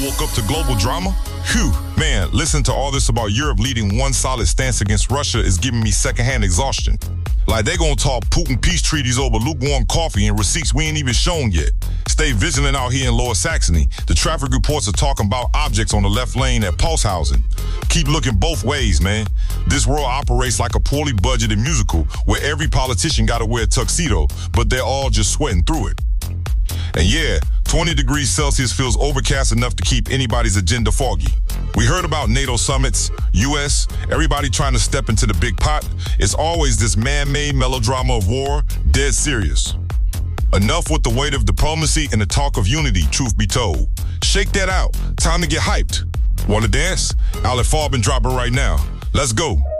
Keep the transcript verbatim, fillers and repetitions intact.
woke up to global drama? Phew, man, listen to all this about Europe leading one solid stance against Russia is giving me secondhand exhaustion. Like they gonna talk Putin peace treaties over lukewarm coffee and receipts we ain't even shown yet. Stay vigilant out here in Lower Saxony. The traffic reports are talking about objects on the left lane at Pulshausen. Keep looking both ways, man. This world operates like a poorly budgeted musical where every politician gotta wear a tuxedo, but they're all just sweating through it. And yeah, twenty degrees Celsius feels overcast enough to keep anybody's agenda foggy. We heard about NATO summits, U S, everybody trying to step into the big pot. It's always this man-made melodrama of war, dead serious. Enough with the weight of diplomacy and the talk of unity, truth be told. Shake that out. Time to get hyped. Wanna dance? I'll let Farbin drop it right now. Let's go.